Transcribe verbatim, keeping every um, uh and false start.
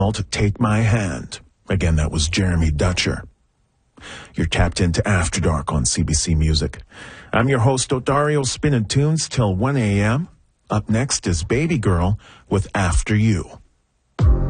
to Take My Hand. Again, that was Jeremy Dutcher. You're tapped into After Dark on C B C Music. I'm your host, Odario, spinning tunes till one a.m. Up next is Baby Girl with After You.